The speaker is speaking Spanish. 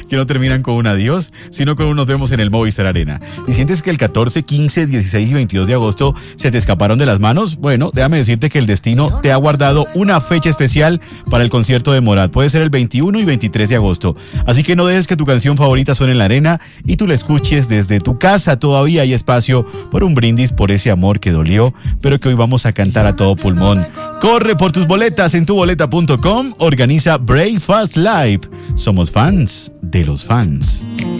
que no terminan con un adiós, sino con un nos vemos en el Movistar Arena. ¿Y sientes que el 14, 15, 16 y 22 de agosto se te escaparon de las manos? Bueno, déjame decirte que el destino te ha guardado una fecha especial para el concierto de Morat. Puede ser el 21 y 23 de agosto. Así que no dejes que tu canción favorita suene en la arena y tú la escuches desde tu casa. Todavía hay espacio por un brindis por ese amor que dolió, pero que hoy vamos a cantar a todo pulmón. Corre por tus boletas en tuboleta.com. Organiza Brave Fast Live. Somos fans de los fans.